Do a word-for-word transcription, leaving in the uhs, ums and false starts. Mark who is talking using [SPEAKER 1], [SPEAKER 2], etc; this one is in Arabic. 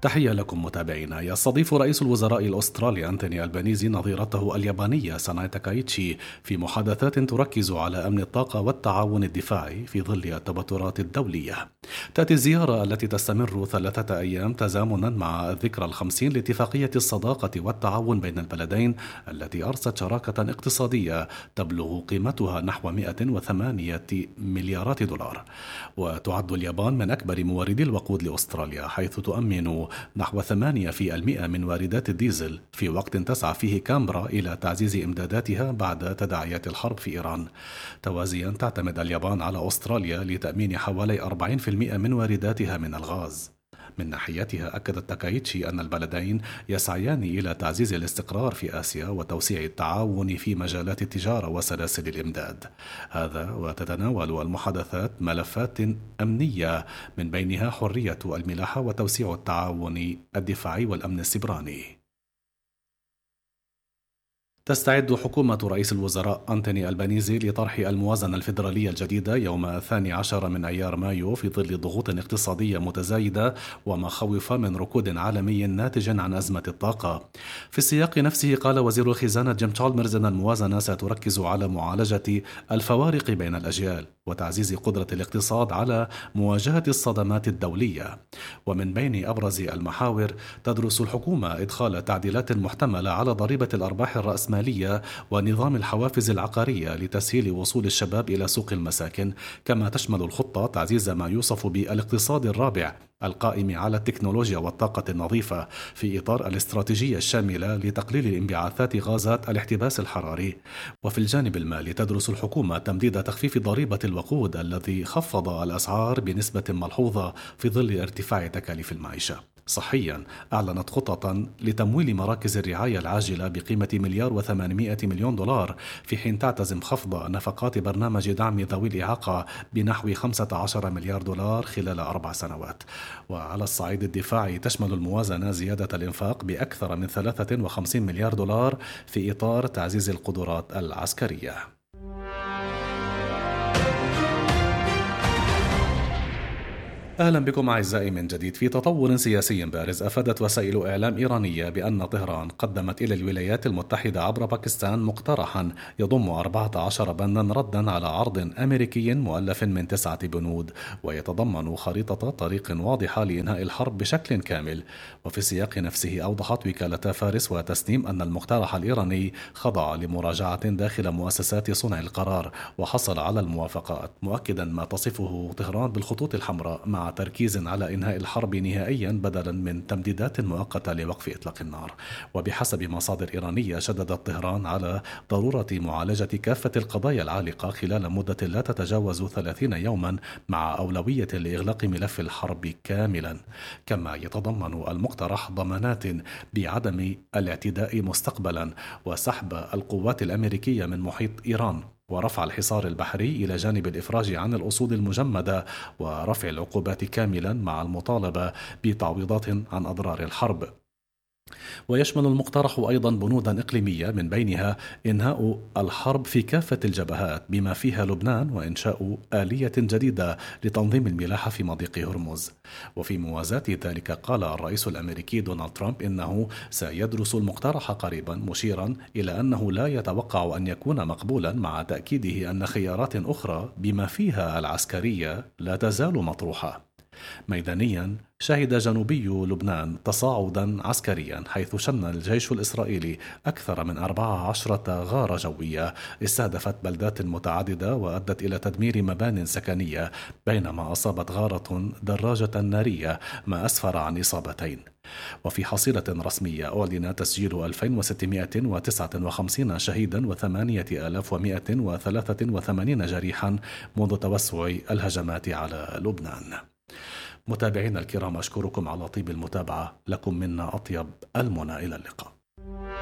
[SPEAKER 1] تحية لكم متابعينا. يستضيف رئيس الوزراء الأسترالي أنتوني ألبانيزي نظيرته اليابانية ساناي تاكايتشي في محادثات تركز على أمن الطاقة والتعاون الدفاعي في ظل التوترات الدولية. تأتي الزيارة التي تستمر ثلاثة أيام تزامنا مع الذكرى الخمسين لاتفاقية الصداقة والتعاون بين البلدين التي أرست شراكة اقتصادية تبلغ قيمتها نحو مئة وثمانية مليارات دولار. وتعد اليابان من أكبر موردي الوقود لأستراليا، حيث تؤمن نحو ثمانية بالمئة من واردات الديزل، في وقت تسعى فيه كامبرا إلى تعزيز إمداداتها بعد تداعيات الحرب في إيران. توازيا تعتمد اليابان على أستراليا لتأمين حوالي أربعين بالمئة من وارداتها من الغاز. من ناحيتها أكدت تاكايتشي أن البلدين يسعيان إلى تعزيز الاستقرار في آسيا وتوسيع التعاون في مجالات التجارة وسلاسل الإمداد. هذا وتتناول المحادثات ملفات أمنية من بينها حرية الملاحة وتوسيع التعاون الدفاعي والأمن السيبراني. تستعد حكومة رئيس الوزراء أنتوني ألبانيزي لطرح الموازنة الفيدرالية الجديدة يوم الثاني عشر من أيار مايو في ظل ضغوط اقتصادية متزايدة ومخاوف من ركود عالمي ناتج عن أزمة الطاقة. في السياق نفسه قال وزير الخزانة جيم تشالمرز أن الموازنة ستركز على معالجة الفوارق بين الأجيال وتعزيز قدرة الاقتصاد على مواجهة الصدمات الدولية. ومن بين أبرز المحاور تدرس الحكومة إدخال تعديلات محتملة على ضريبة الأرباح الرأسمالية ونظام الحوافز العقارية لتسهيل وصول الشباب إلى سوق المساكن، كما تشمل الخطة تعزيز ما يوصف بالاقتصاد الرابع القائم على التكنولوجيا والطاقة النظيفة في إطار الاستراتيجية الشاملة لتقليل الانبعاثات غازات الاحتباس الحراري. وفي الجانب المالي تدرس الحكومة تمديد تخفيف ضريبة الوقود الذي خفض الأسعار بنسبة ملحوظة في ظل ارتفاع تكاليف المعيشة. صحيا أعلنت خطة لتمويل مراكز الرعاية العاجلة بقيمة مليار وثمانمائة مليون دولار، في حين تعتزم خفض نفقات برنامج دعم ذوي الإعاقة بنحو خمسة عشر مليار دولار خلال أربع سنوات. وعلى الصعيد الدفاعي تشمل الموازنة زيادة الإنفاق بأكثر من ثلاثة وخمسين مليار دولار في إطار تعزيز القدرات العسكرية. أهلا بكم أعزائي من جديد. في تطور سياسي بارز، أفادت وسائل إعلام إيرانية بأن طهران قدمت إلى الولايات المتحدة عبر باكستان مقترحا يضم أربعة عشر بندا ردا على عرض أمريكي مؤلف من تسعة بنود، ويتضمن خريطة طريق واضحة لإنهاء الحرب بشكل كامل. وفي السياق نفسه أوضحت وكالة فارس وتسنيم أن المقترح الإيراني خضع لمراجعة داخل مؤسسات صنع القرار وحصل على الموافقات، مؤكدا ما تصفه طهران بالخطوط الحمراء مع تركيز على إنهاء الحرب نهائيا بدلا من تمديدات مؤقتة لوقف إطلاق النار. وبحسب مصادر إيرانية شددت طهران على ضرورة معالجة كافة القضايا العالقة خلال مدة لا تتجاوز ثلاثين يوما، مع أولوية لإغلاق ملف الحرب كاملا. كما يتضمن المقترح ضمانات بعدم الاعتداء مستقبلا وسحب القوات الأمريكية من محيط إيران ورفع الحصار البحري إلى جانب الإفراج عن الأصول المجمدة ورفع العقوبات كاملا، مع المطالبة بتعويضات عن أضرار الحرب. ويشمل المقترح أيضا بنودا إقليمية من بينها إنهاء الحرب في كافة الجبهات بما فيها لبنان، وإنشاء آلية جديدة لتنظيم الملاحة في مضيق هرمز. وفي موازاة ذلك قال الرئيس الأمريكي دونالد ترامب إنه سيدرس المقترح قريبا، مشيرا إلى أنه لا يتوقع أن يكون مقبولا، مع تأكيده أن خيارات أخرى بما فيها العسكرية لا تزال مطروحة. ميدانيا شهد جنوبي لبنان تصاعدا عسكريا، حيث شن الجيش الإسرائيلي أكثر من أربع عشرة غارة جوية استهدفت بلدات متعددة وأدت إلى تدمير مبان سكنية، بينما أصابت غارة دراجة نارية ما أسفر عن إصابتين. وفي حصيلة رسمية أعلن تسجيل ألفين وستمائة وتسعة وخمسين شهيدا وثمانية آلاف ومائة وثلاثة وثمانين جريحا منذ توسع الهجمات على لبنان. متابعينا الكرام، أشكركم على طيب المتابعة. لكم منا أطيب المنى، إلى اللقاء.